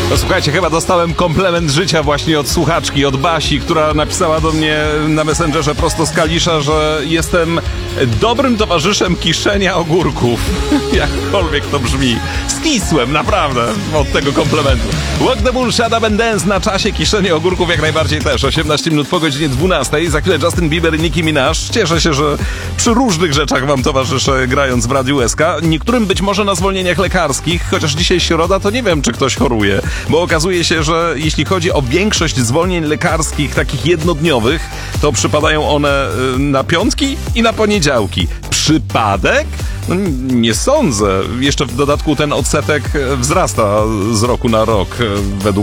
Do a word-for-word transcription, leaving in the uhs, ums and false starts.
No słuchajcie, chyba dostałem komplement życia właśnie od słuchaczki, od Basi, która napisała do mnie na Messengerze prosto z Kalisza, że jestem dobrym towarzyszem kiszenia ogórków. Jakkolwiek to brzmi. Skisłem, naprawdę, od tego komplementu. Walk the Moon, Shut Up and Dance na czasie, kiszenie ogórków jak najbardziej też. osiemnaście minut po godzinie dwunastej. Za chwilę Justin Bieber i Nicki Minaj. Cieszę się, że przy różnych rzeczach wam towarzyszę, grając w Radiu S K. Niektórym być może na zwolnieniach lekarskich, chociaż dzisiaj środa, to nie wiem, czy ktoś choruje. Bo okazuje się, że jeśli chodzi o większość zwolnień lekarskich, takich jednodniowych, to przypadają one na piątki i na poniedziałki. Przypadek? No, nie sądzę. Jeszcze w dodatku ten odsetek wzrasta z roku na rok według